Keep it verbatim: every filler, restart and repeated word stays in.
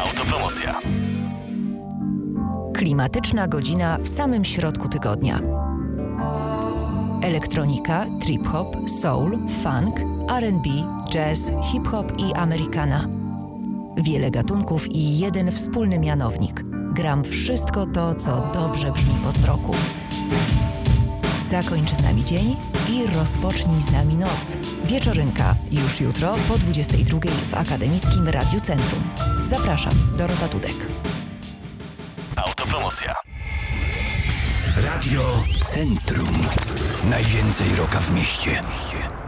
Autopromocja. Klimatyczna godzina w samym środku tygodnia. Elektronika, trip-hop, soul, funk, R and B, jazz, hip-hop i americana. Wiele gatunków i jeden wspólny mianownik. Gram wszystko to, co dobrze brzmi po zmroku. Zakończ z nami dzień i rozpocznij z nami noc. Wieczorynka już jutro po dwudziestej drugiej w Akademickim Radiu Centrum. Zapraszam, Dorota Dudek. Autopromocja. Radio Centrum. Najwięcej rocka w mieście.